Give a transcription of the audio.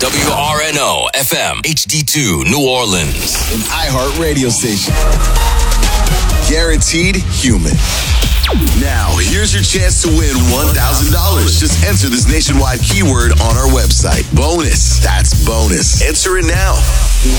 WRNO FM HD2 New Orleans. An iHeart radio station. Guaranteed human. Now, here's your chance to win $1,000. Just enter this nationwide keyword on our website. Bonus. That's bonus. Enter it now.